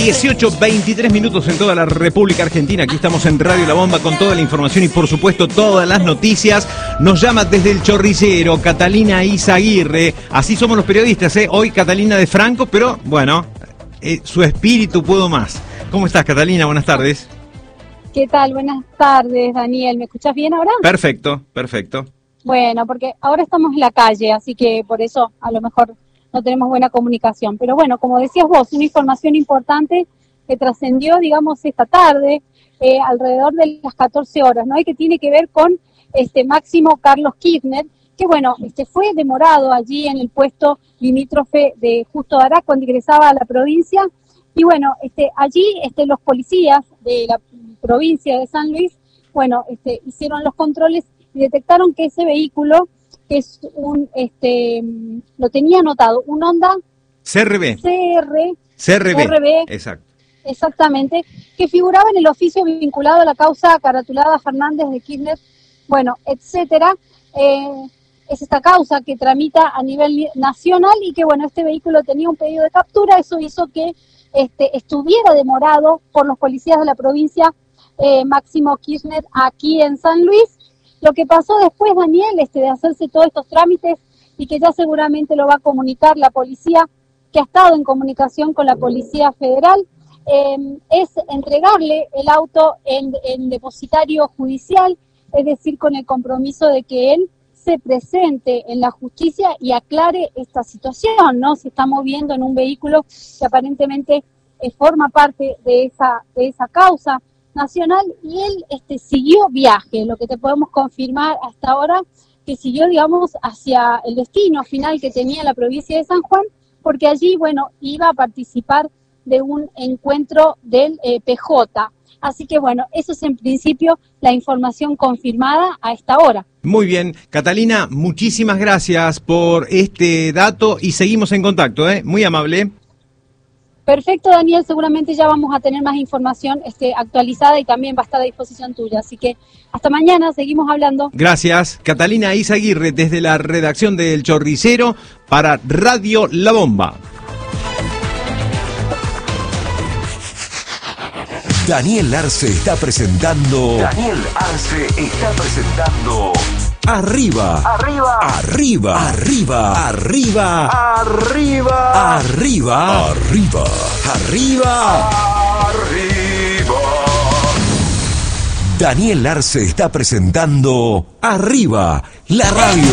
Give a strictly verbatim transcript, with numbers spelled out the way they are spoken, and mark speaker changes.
Speaker 1: dieciocho, veintitrés minutos en toda la República Argentina. Aquí estamos en Radio La Bomba con toda la información y por supuesto todas las noticias. Nos llama desde el Chorricero Catalina Izaguirre. Así somos los periodistas, ¿eh? Hoy Catalina de Franco, pero bueno, eh, su espíritu pudo más. ¿Cómo estás, Catalina? Buenas tardes.
Speaker 2: ¿Qué tal? Buenas tardes, Daniel. ¿Me escuchás bien ahora?
Speaker 1: Perfecto, perfecto.
Speaker 2: Bueno, porque ahora estamos en la calle, así que por eso a lo mejor no tenemos buena comunicación. Pero bueno, como decías vos, una información importante que trascendió, digamos, esta tarde, eh, alrededor de las catorce horas, ¿no? Y que tiene que ver con este Máximo Carlos Kirchner, que bueno, este fue demorado allí en el puesto limítrofe de Justo Dará cuando ingresaba a la provincia. Y bueno, este allí este los policías de la provincia de San Luis, bueno, este hicieron los controles y detectaron que ese vehículo, que es un, este, lo tenía anotado, un Honda
Speaker 1: C R B.
Speaker 2: C R,
Speaker 1: C R B.
Speaker 2: C R B,
Speaker 1: exacto.
Speaker 2: Exactamente, que figuraba en el oficio vinculado a la causa caratulada Fernández de Kirchner, bueno, etcétera. Eh, es esta causa que tramita a nivel nacional y que, bueno, este vehículo tenía un pedido de captura. Eso hizo que este, estuviera demorado por los policías de la provincia eh, Máximo Kirchner aquí en San Luis. Lo que pasó después, Daniel, este, de hacerse todos estos trámites y que ya seguramente lo va a comunicar la policía, que ha estado en comunicación con la Policía Federal, eh, es entregarle el auto en, en depositario judicial, es decir, con el compromiso de que él se presente en la justicia y aclare esta situación, ¿no? Se está moviendo en un vehículo que aparentemente eh, forma parte de esa, de esa causa nacional, y él este, siguió viaje, lo que te podemos confirmar hasta ahora, que siguió, digamos, hacia el destino final que tenía la provincia de San Juan, porque allí, bueno, iba a participar de un encuentro del eh, P J. Así que, bueno, eso es en principio la información confirmada a esta hora.
Speaker 1: Muy bien, Catalina, muchísimas gracias por este dato y seguimos en contacto, ¿eh? Muy amable.
Speaker 2: Perfecto, Daniel, seguramente ya vamos a tener más información este, actualizada y también va a estar a disposición tuya. Así que hasta mañana, seguimos hablando.
Speaker 1: Gracias, Catalina Izaguirre, desde la redacción del Chorricero para Radio La Bomba.
Speaker 3: Daniel Arce está presentando. Daniel Arce está presentando. Arriba, arriba, arriba, arriba, arriba, arriba, arriba, arriba, arriba, arriba. Daniel Arce está presentando Arriba, la radio.